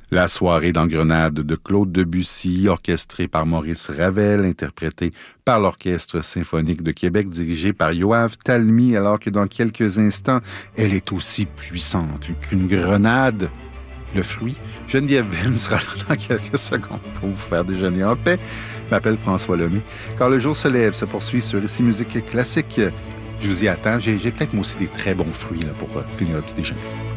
La soirée d'Engrenade de Claude Debussy, orchestrée par Maurice Ravel, interprétée par l'Orchestre symphonique de Québec, dirigé par Yoav Talmy, alors que dans quelques instants, elle est aussi puissante qu'une grenade. Le fruit, Geneviève Venn sera là dans quelques secondes pour vous faire déjeuner en paix. Je m'appelle François Lemay. Quand le jour se lève, se poursuit sur Ici Musique Classique. Je vous y attends. J'ai peut-être moi aussi des très bons fruits là, pour finir le petit déjeuner.